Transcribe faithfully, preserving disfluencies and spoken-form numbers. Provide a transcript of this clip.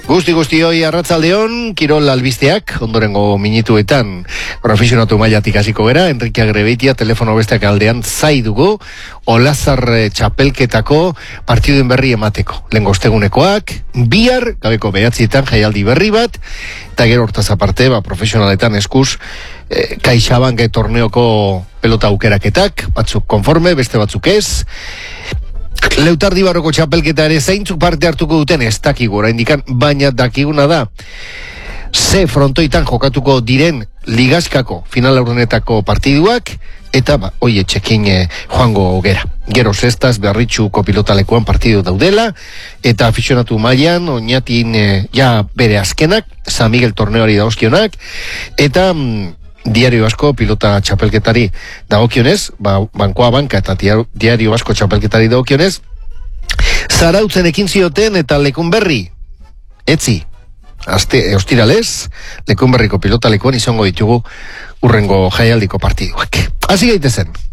Guzti guztioi arratzaldeon, Kirol albisteak, ondorengo minutuetan profesionatu mailatik hasiko gera, Enrique Agrebeitia telefono besteak aldean zai dugu, Olazar txapelketako partiduen berri emateko. Lehengo ostegunekoak, bihar, gabeko behatzietan jaialdi berri bat, eta gero hortaz aparte, ba, profesionaletan eskuz, eh, Kaixabank torneoko pelota aukeraketak, batzuk konforme, beste batzuk ez. Leutardi barroko txapelketa ere zeintzuk parte hartuko duten ez dakigu oraindikan, baina dakiguna da ze frontoitan jokatuko diren ligaskako final aurrenetako partiduak eta ba, oie txekin eh, joango gera. Gero zestaz Beharritxuko pilotalekuan partidu daudela eta aficionatu mailan oinatin eh, ja bere azkenak, San Miguel torneoari dagozkionak eta mm, Diario Vasco pilota txapelketari dagokionez, ba, bankoa banka eta Diario Vasco txapelketari dagokionez, Zarautzen ekin zioten eta Lekunberri, etzi, azte, ostiralez, Lekunberriko pilota lekuan izango ditugu urrengo jaialdiko partiduak. Hasi gaitezen.